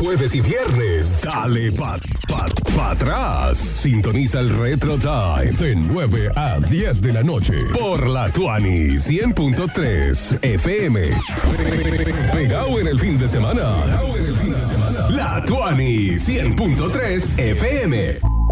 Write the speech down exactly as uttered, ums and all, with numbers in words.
jueves y viernes, dale pa, pa, pa atrás. Sintoniza el Retro Time de nueve a diez de la noche por la Tuani cien punto tres F M. Pegado en el fin de semana. Pegado en el fin de semana. La Tuani cien punto tres F M.